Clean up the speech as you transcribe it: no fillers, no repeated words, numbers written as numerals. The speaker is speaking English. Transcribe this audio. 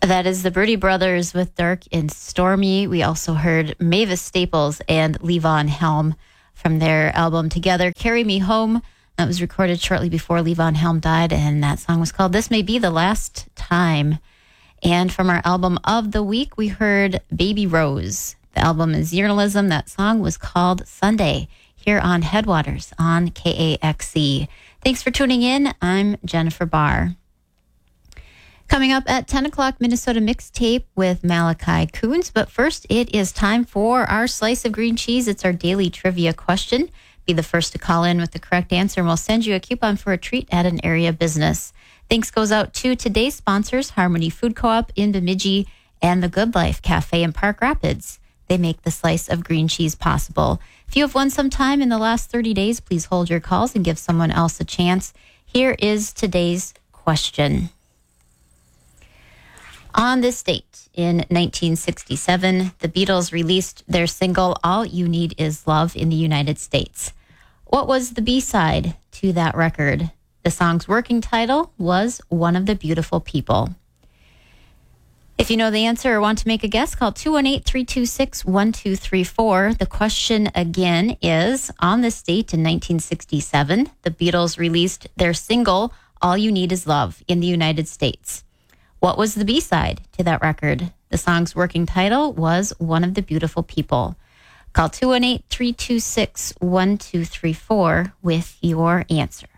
That is the Birdie Brothers with Dark and Stormy. We also heard Mavis Staples and Levon Helm from their album together, Carry Me Home. That was recorded shortly before Levon Helm died, and that song was called This May Be the Last Time. And from our album of the week, we heard Baby Rose. The album is Journalism. That song was called Sunday, here on Headwaters on KAXE. Thanks for tuning in. I'm Jennifer Barr. Coming up at 10 o'clock, Minnesota Mixtape with Malachi Coons. But first, it is time for our Slice of Green Cheese. It's our daily trivia question. Be the first to call in with the correct answer, and we'll send you a coupon for a treat at an area business. Thanks goes out to today's sponsors, Harmony Food Co-op in Bemidji and the Good Life Cafe in Park Rapids. They make the Slice of Green Cheese possible. If you have won some time in the last 30 days, please hold your calls and give someone else a chance. Here is today's question. On this date, in 1967, the Beatles released their single, All You Need Is Love, in the United States. What was the B-side to that record? The song's working title was One of the Beautiful People. If you know the answer or want to make a guess, call 218-326-1234. The question again is, on this date in 1967, the Beatles released their single, All You Need Is Love, in the United States. What was the B-side to that record? The song's working title was One of the Beautiful People. Call 218-326-1234 with your answer.